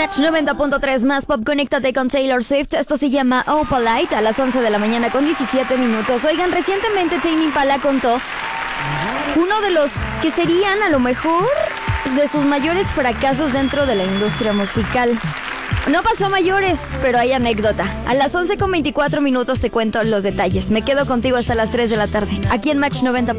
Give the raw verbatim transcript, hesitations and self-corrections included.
Match noventa punto tres más pop, conéctate con Taylor Swift. Esto se llama Opalite a las once de la mañana con diecisiete minutos. Oigan, recientemente Tame Impala contó uno de los que serían a lo mejor de sus mayores fracasos dentro de la industria musical. No pasó a mayores, pero hay anécdota. A las once con veinticuatro minutos te cuento los detalles. Me quedo contigo hasta las tres de la tarde, aquí en Match noventa.